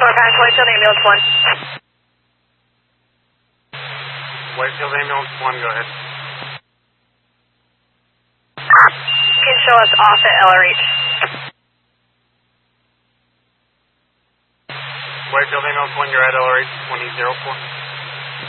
Pass Whitefield Ambulance 1. Whitefield Ambulance 1, go ahead. You can show us off at LRH. Whitefield Ambulance 1, you're at LRH 2004.